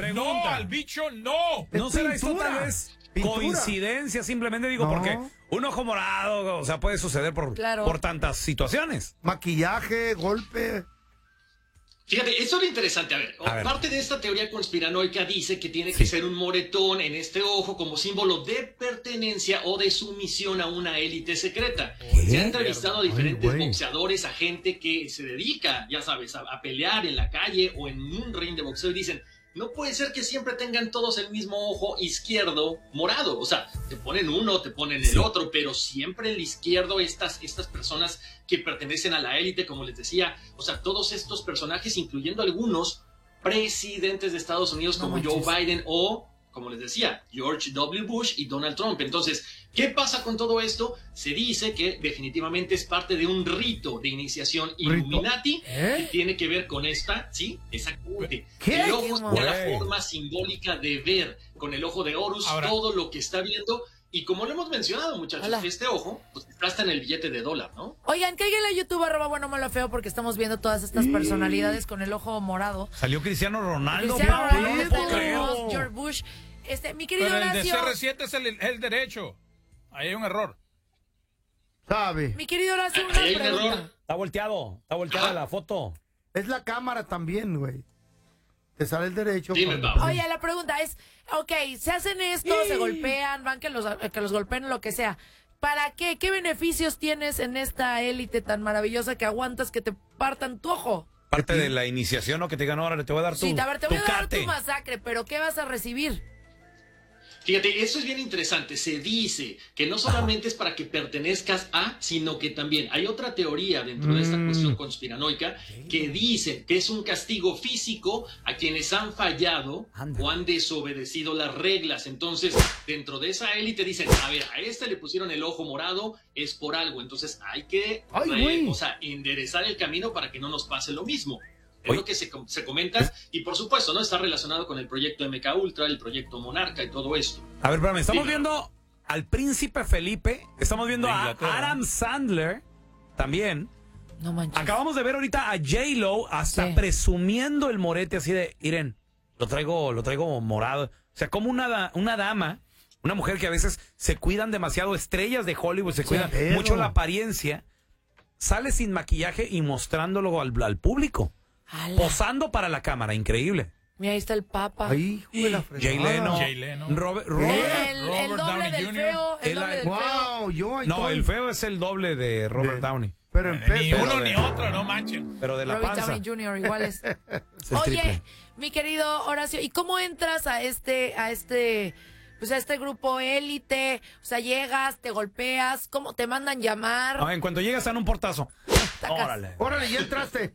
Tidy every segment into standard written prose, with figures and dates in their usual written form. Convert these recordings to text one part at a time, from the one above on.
No, al bicho no. ¿No será esto tal vez coincidencia? Simplemente digo, porque un ojo morado, o sea, puede suceder por tantas situaciones. Maquillaje, golpe. Fíjate, eso es lo interesante. A ver, parte de esta teoría conspiranoica dice que tiene que ser un moretón en este ojo como símbolo de pertenencia o de sumisión a una élite secreta. Se ha entrevistado a diferentes boxeadores, a gente que se dedica, ya sabes, a pelear en la calle o en un ring de boxeo y dicen, no puede ser que siempre tengan todos el mismo ojo izquierdo morado. O sea, te ponen uno, te ponen el otro, pero siempre el izquierdo, estas personas que pertenecen a la élite, como les decía, o sea, todos estos personajes, incluyendo algunos presidentes de Estados Unidos como Joe Biden o, como les decía, George W. Bush y Donald Trump. Entonces, ¿qué pasa con todo esto? Se dice que definitivamente es parte de un rito de iniciación Illuminati que tiene que ver con esta, ¿sí? Exactamente. El ojo es la forma simbólica de ver con el ojo de Horus todo lo que está viendo. Y como lo hemos mencionado, muchachos, este ojo pues está hasta en el billete de $, ¿no? Oigan, cáiganle a YouTube, @buenomalo_feo, porque estamos viendo todas estas personalidades con el ojo morado. Salió Cristiano Ronaldo. George Bush. Mi querido Pero Horacio. el de CR7 es el derecho. Ahí hay un error. ¿Sabe? Mi querido Horacio, una pregunta. Está volteada la foto. Es la cámara también, güey. Te sale el derecho. Oye, la pregunta es, se hacen esto, se golpean, van que los golpeen, lo que sea. ¿Para qué? ¿Qué beneficios tienes en esta élite tan maravillosa que aguantas que te partan tu ojo? Parte de la iniciación, ¿no? Que te digan, ahora te voy a dar tu te voy a dar tu masacre, pero ¿qué vas a recibir? Fíjate, eso es bien interesante. Se dice que no solamente es para que pertenezcas a, sino que también hay otra teoría dentro de esta cuestión conspiranoica que dice que es un castigo físico a quienes han fallado o han desobedecido las reglas. Entonces, dentro de esa élite dicen, a ver, a este le pusieron el ojo morado, es por algo. Entonces hay que enderezar el camino para que no nos pase lo mismo. Es lo que se comenta, y por supuesto, ¿no? Está relacionado con el proyecto MK Ultra, el proyecto Monarca y todo esto. A ver, espérame, estamos viendo al príncipe Felipe, estamos viendo a Adam Sandler también. No manches. Acabamos de ver ahorita a J-Lo hasta presumiendo el morete así de, miren, lo traigo morado. O sea, como una dama, una mujer que a veces se cuidan demasiado, estrellas de Hollywood, se cuidan mucho la apariencia, sale sin maquillaje y mostrándolo al público. Posando para la cámara, increíble. Mira, ahí está el Papa. Ahí, Jay Leno. Robert Downey Jr. El feo es el doble de Robert Downey. Pero ni uno ni otro, no manchen. Pero de la Robert panza. Downey Jr. igual es. Oye, mi querido Horacio, ¿y cómo entras a este grupo élite? O sea, llegas, te golpeas, ¿cómo te mandan llamar? En cuanto llegas dan un portazo. Órale, ya entraste.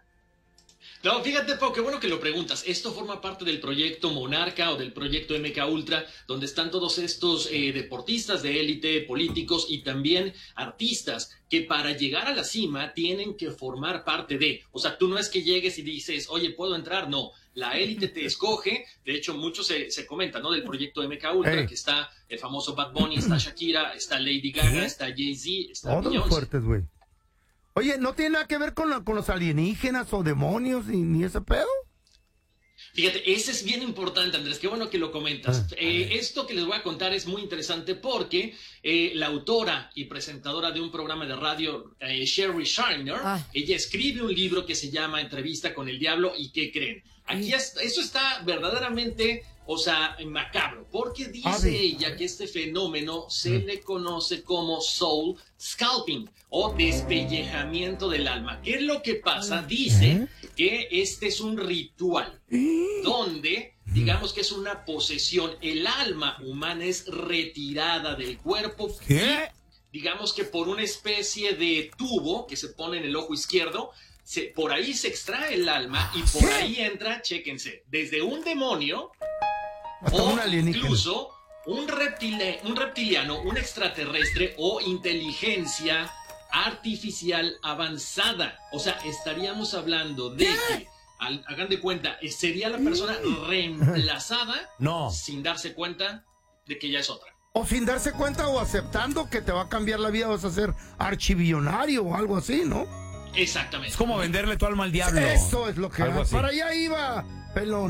No, fíjate, Pau, qué bueno que lo preguntas. Esto forma parte del proyecto Monarca o del proyecto MK Ultra, donde están todos estos deportistas de élite, políticos y también artistas que para llegar a la cima tienen que formar parte de. O sea, tú no es que llegues y dices, oye, ¿puedo entrar? No, la élite te escoge. De hecho, mucho se comenta, ¿no? Del proyecto MK Ultra, que está el famoso Bad Bunny, está Shakira, está Lady Gaga, está Jay-Z, está Beyoncé. Todos fuertes, güey. Oye, ¿no tiene nada que ver con los alienígenas o demonios ni ese pedo? Fíjate, ese es bien importante, Andrés, qué bueno que lo comentas. Esto que les voy a contar es muy interesante porque la autora y presentadora de un programa de radio, Sherry Shiner, ella escribe un libro que se llama Entrevista con el Diablo, ¿y qué creen? Aquí eso está verdaderamente, o sea, macabro, porque dice ella que este fenómeno se le conoce como soul scalping o despellejamiento del alma. ¿Qué es lo que pasa? Dice que este es un ritual donde, digamos que es una posesión, el alma humana es retirada del cuerpo. ¿Qué? Digamos que por una especie de tubo que se pone en el ojo izquierdo, por ahí se extrae el alma y por ahí entra, chéquense, desde un demonio o incluso un reptiliano, un extraterrestre o inteligencia artificial avanzada. O sea, estaríamos hablando de que, hagan de cuenta, sería la persona reemplazada sin darse cuenta de que ya es otra. O sin darse cuenta o aceptando que te va a cambiar la vida, vas a ser archibillonario o algo así, ¿no? Exactamente. Es como venderle tu alma al diablo. Eso es lo que... Para allá iba, pelón.